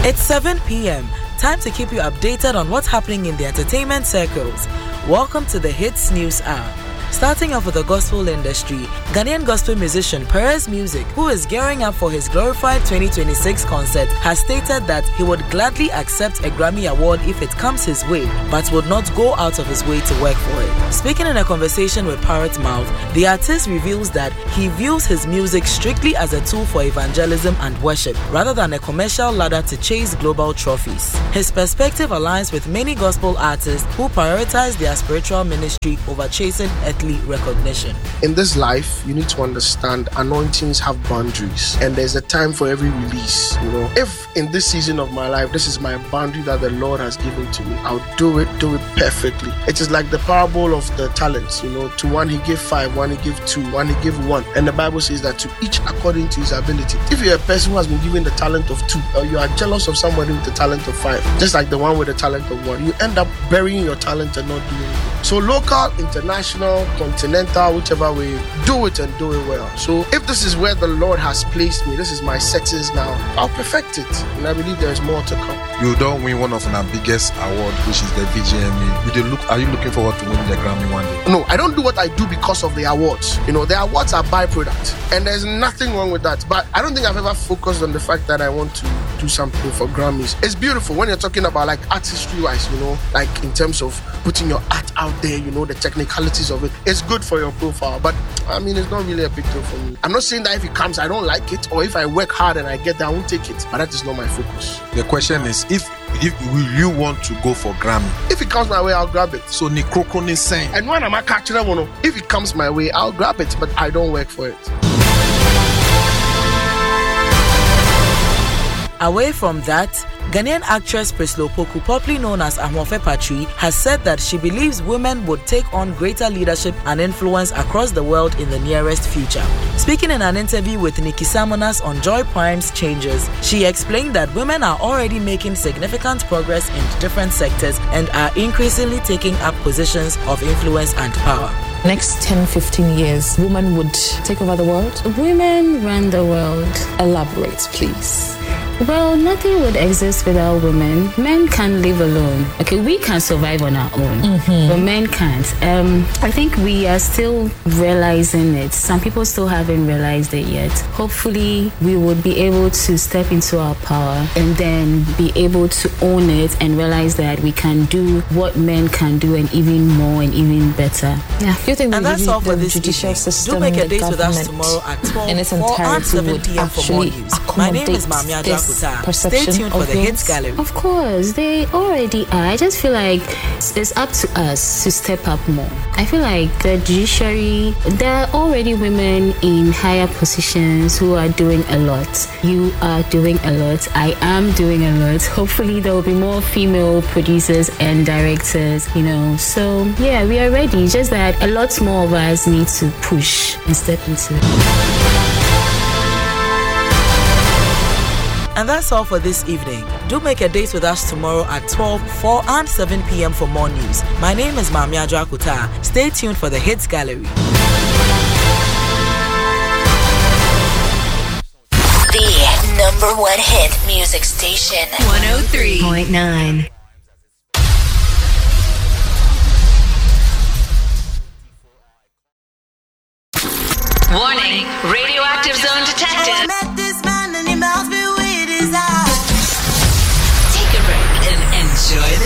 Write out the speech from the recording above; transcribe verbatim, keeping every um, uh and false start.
It's seven p.m. Time to keep you updated on what's happening in the entertainment circles. Welcome to the Hits News Hour. Starting off with the gospel industry, Ghanaian gospel musician Perez Music, who is gearing up for his glorified twenty twenty-six concert, has stated that he would gladly accept a Grammy Award if it comes his way, but would not go out of his way to work for it. Speaking in a conversation with Parrot Mouth, the artist reveals that he views his music strictly as a tool for evangelism and worship, rather than a commercial ladder to chase global trophies. His perspective aligns with many gospel artists who prioritize their spiritual ministry over chasing earthly recognition. In this life, you need to understand anointings have boundaries, and there's a time for every release. You know, if in this season of my life, this is my boundary that the Lord has given to me, I'll do it, do it perfectly. It is like the parable of the talents. You know, to one he gave five, one he gave two, one he gave one, and the Bible says that to each according to his ability. If you're a person who has been given the talent of two, or you are jealous of somebody with the talent of five, just like the one with the talent of one, you end up burying your talent and not doing it. So local, international, continental, whichever way, do it and do it well. So if this is where the Lord has placed me, this is my settings now, I'll perfect it. And I believe there's more to come. You don't win one of our biggest award, which is the V G M A. You do look, are you looking forward to winning the Grammy one day? No, I don't do what I do because of the awards. You know, the awards are byproduct, and there's nothing wrong with that. But I don't think I've ever focused on the fact that I want to do something for Grammys. It's beautiful when you're talking about like artistry-wise, you know, like in terms of putting your art out there, you know, the technicalities of it. It's good for your profile, but I mean, it's not really a big deal for me. I'm not saying that if it comes, I don't like it, or if I work hard and I get there, I won't take it. But that is not my focus. The question is, if if will you want to go for Grammy? If it comes my way, I'll grab it. So ni kroko ni saying. And when I'm a catcher, if it comes my way, I'll grab it, but I don't work for it. Away from that, Ghanaian actress Priscilla Opoku, popularly known as Ahmoffe Patri, has said that she believes women would take on greater leadership and influence across the world in the nearest future. Speaking in an interview with Nikki Samonas on Joy Prime's Changes, she explained that women are already making significant progress in different sectors and are increasingly taking up positions of influence and power. Next ten, fifteen years, women would take over the world? Women run the world. Elaborate, please. Well, nothing would exist without women. Men can't live alone. Okay, we can survive on our own, mm-hmm. but men can't. Um, I think we are still realizing it. Some people still haven't realized it yet. Hopefully, we would be able to step into our power and then be able to own it and realize that we can do what men can do and even more and even better. Yeah. Do you think and the, that's all for this judicial evening. system, Do make a the date with us government tomorrow at twelve in its four and entirety seven would p.m. for more actually news. My name is accommodate Mamia this Drakuta. Stay perception tuned for of the things? Hits Gallery. Of course, they already are. I just feel like it's up to us to step up more. I feel like the judiciary, there are already women in higher positions who are doing a lot. You are doing a lot. I am doing a lot. Hopefully, there will be more female producers and directors, you know. So, yeah, we are ready. Just that a lot more of us need to push and step into it. And that's all for this evening. Do make a date with us tomorrow at twelve, four and seven p.m. for more news. My name is Mamia Drakuta. Stay tuned for the Hits Gallery. The number one hit music station. one oh three point nine. Warning, radioactive zone detected. Take a break and enjoy the